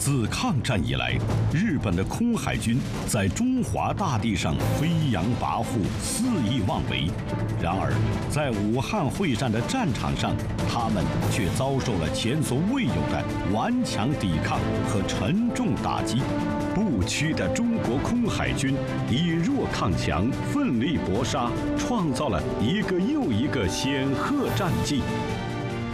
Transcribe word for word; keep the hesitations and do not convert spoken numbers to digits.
自抗战以来，日本的空海军在中华大地上飞扬跋扈、肆意妄为。然而，在武汉会战的战场上，他们却遭受了前所未有的顽强抵抗和沉重打击。不屈的中国空海军以弱抗强，奋力搏杀，创造了一个又一个显赫战绩。